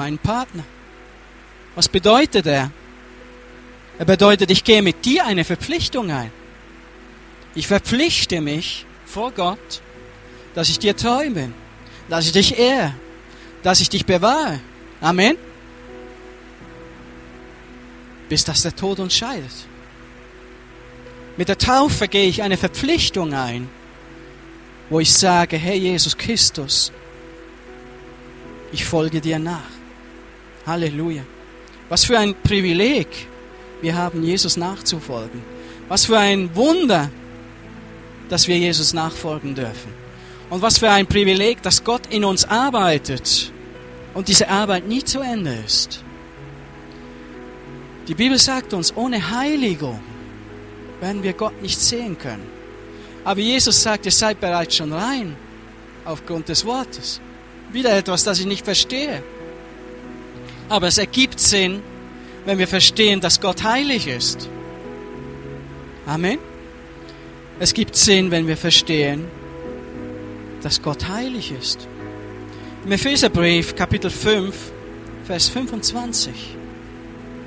deinen Partner. Was bedeutet er? Er bedeutet, ich gehe mit dir eine Verpflichtung ein. Ich verpflichte mich vor Gott, dass ich dir treu bin, dass ich dich ehre, dass ich dich bewahre. Amen. Bis dass der Tod uns scheidet. Mit der Taufe gehe ich eine Verpflichtung ein, wo ich sage, Herr Jesus Christus, ich folge dir nach. Halleluja. Was für ein Privileg wir haben, Jesus nachzufolgen. Was für ein Wunder, dass wir Jesus nachfolgen dürfen. Und was für ein Privileg, dass Gott in uns arbeitet und diese Arbeit nie zu Ende ist. Die Bibel sagt uns, ohne Heiligung werden wir Gott nicht sehen können. Aber Jesus sagt, ihr seid bereits schon rein aufgrund des Wortes. Wieder etwas, das ich nicht verstehe. Aber es ergibt Sinn, wenn wir verstehen, dass Gott heilig ist. Amen. Es gibt Sinn, wenn wir verstehen, dass Gott heilig ist. Im Epheserbrief, Kapitel 5, Vers 25.